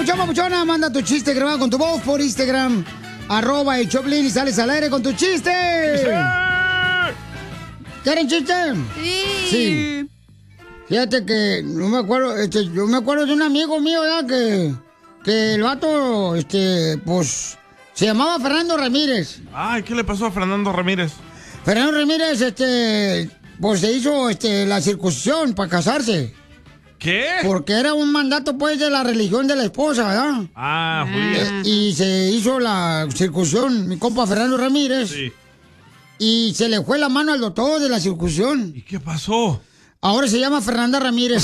papuchón, papuchona, manda tu chiste grabado con tu voz por Instagram. @el Choplin y sales al aire con tu chiste. ¿Quieren chiste? Sí. Fíjate que no me acuerdo, yo me acuerdo de un amigo mío ya que el vato, pues, se llamaba Fernando Ramírez. Ay, ¿qué le pasó a Fernando Ramírez? Fernando Ramírez, pues se hizo, la circuncisión para casarse. ¿Qué? Porque era un mandato, pues, de la religión de la esposa, ¿verdad? Ah, judía. Y se hizo la circuncisión, mi compa Fernando Ramírez. Sí. Y se le fue la mano al doctor de la circuncisión. ¿Y qué pasó? Ahora se llama Fernanda Ramírez.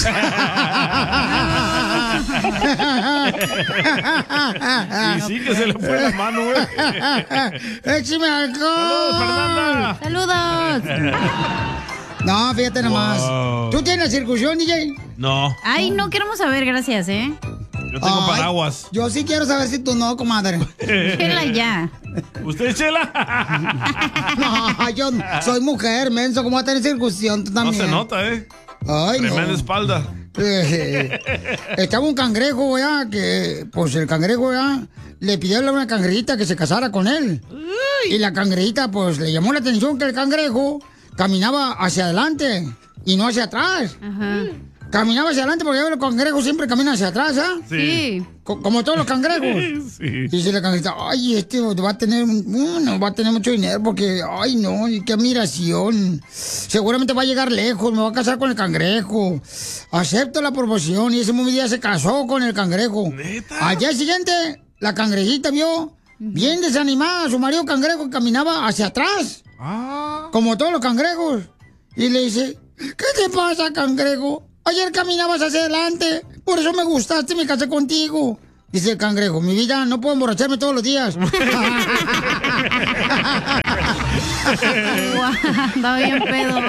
Y sí que se le fue la mano, güey. ¡Échame alcohol! ¡Saludos, Fernanda! ¡Saludos! No, fíjate nomás. Wow. ¿Tú tienes la circuncisión, DJ? No. Ay, no queremos saber, gracias, ¿eh? Yo tengo paraguas. Yo sí quiero saber si tú no, comadre. Chela ya. ¿Usted, Chela? No, yo soy mujer, menso. ¿Cómo va a tener circuncisión tú No también? se nota, ¿eh? Ay, Tremenda no. espalda. Estaba un cangrejo, ya, que pues el cangrejo, ya, le pidió a una cangrejita que se casara con él. Y la cangrejita, pues, le llamó la atención que el cangrejo caminaba hacia adelante y no hacia atrás. Ajá. Caminaba hacia adelante porque los cangrejos siempre caminan hacia atrás, ¿ah? Sí. Como todos los cangrejos. Sí. Y dice la cangrejita, ay, va a tener mucho dinero porque, ay, no, y qué admiración. Seguramente va a llegar lejos, me va a casar con el cangrejo. Acepto la proposición y ese mismo día se casó con el cangrejo. ¿Neta? Al día siguiente, la cangrejita vio bien desanimada a su marido cangrejo que caminaba hacia atrás. Ah. Como todos los cangrejos. Y le dice, ¿qué te pasa, cangrejo? Ayer caminabas hacia adelante, por eso me gustaste, me casé contigo. Dice el cangrejo, mi vida, no puedo emborracharme todos los días. Andaba bien pedo.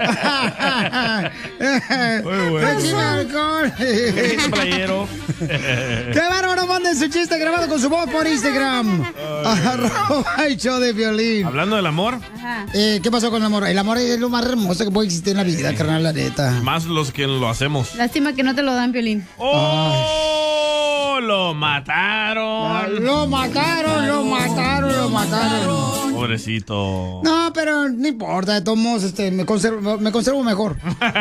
Muy bueno. ¡Échame alcohol! Playero. ¡Qué bárbaro! Manden su chiste grabado con su voz por Instagram. @el show de Piolín. Hablando del amor, Ajá. ¿Qué pasó con el amor? El amor es lo más hermoso que puede existir en la vida, carnal, la neta. más los que lo hacemos. Lástima que no te lo dan, Piolín. ¡Oh! Lo mataron. Lo mataron. Pobrecito. No, pero no importa, de todos modos, me conservo mejor.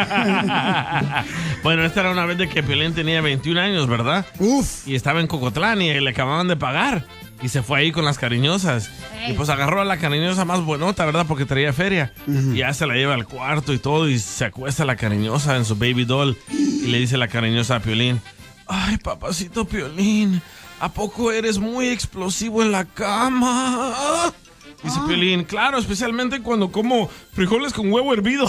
Bueno, esta era una vez de que Piolín tenía 21 años, ¿verdad? Uf. Y estaba en Cocotlán y le acababan de pagar. Y se fue ahí con las cariñosas. Y pues agarró a la cariñosa más buenota, ¿verdad? Porque traía feria. Y ya se la lleva al cuarto y todo. Y se acuesta la cariñosa en su baby doll. Y le dice la cariñosa a Piolín: ay, papacito Piolín, ¿a poco eres muy explosivo en la cama? Dice Piolín: claro, especialmente cuando como frijoles con huevo hervido.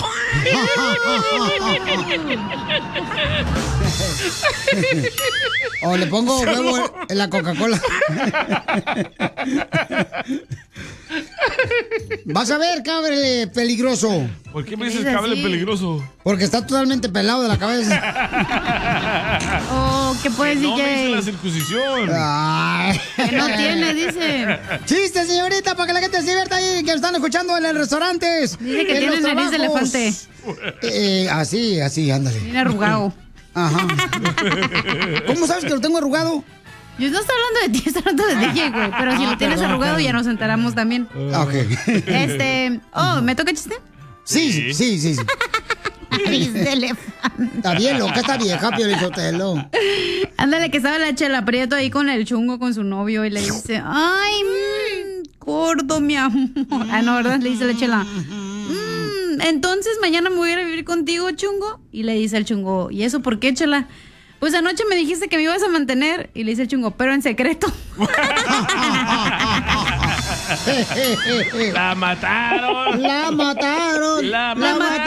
O le pongo huevo en la Coca-Cola. Vas a ver, cable peligroso. ¿Por qué me dices dices cable así? peligroso? Porque está totalmente pelado de la cabeza. Oh, ¿qué puedes, No me hice DJ? la circuncisión. Ay. Que no tiene, dice. Chiste, señorita, para que la gente se divierta ahí, que nos están escuchando en los restaurantes. Dice que en tiene los nariz de trabajos. elefante. Así, ándale. Tiene arrugado. Ajá. ¿Cómo sabes que lo tengo arrugado? Yo no estoy hablando de ti, estoy hablando de DJ, güey. Pero si lo tienes perdón, arrugado, perdón. ya nos enteramos también. Ok. ¿Me toca chiste? Sí. Nariz de elefante. Está bien loca esta vieja, Piolín Sotelo. Ándale, que estaba la Chela Prieto ahí con el chungo, con su novio, y le dice, ay, gordo, mi amor. Ah, no, ¿verdad? Le dice la Chela. Entonces mañana me voy a ir a vivir contigo, chungo. Y le dice el chungo, ¿y eso por qué, Chela? Pues anoche me dijiste que me ibas a mantener. Y le dice el chungo, pero en secreto. ¡La mataron! La mataron. La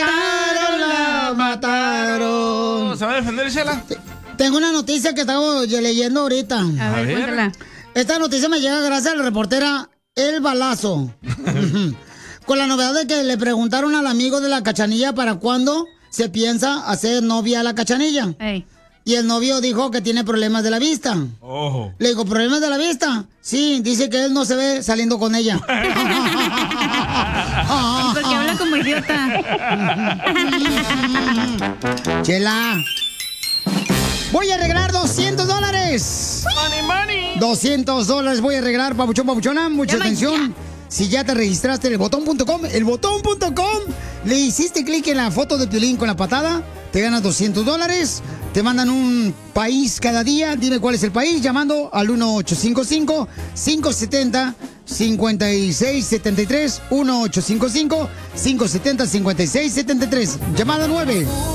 mataron. ¿Se va a defender, Chela? Tengo una noticia que estaba leyendo ahorita. A ver, ver. cuéntala. Esta noticia me llega gracias a la reportera El Balazo. Con la novedad de que le preguntaron al amigo de la Cachanilla para cuándo se piensa hacer novia a la Cachanilla. Ey. Y el novio dijo que tiene problemas de la vista. Ojo. Le digo, ¿problemas de la vista? Sí, dice que él no se ve saliendo con ella. Porque habla como idiota. Chela. Voy a regalar $200. $200 voy a regalar, papuchón, papuchona. Mucha Llama atención. Si ya te registraste en el botón.com, le hiciste clic en la foto de Piolín con la patada, te ganas $200. Te mandan un país cada día. Dime cuál es el país llamando al 1-855-570-5673. 1-855-570-5673. Llamada 9.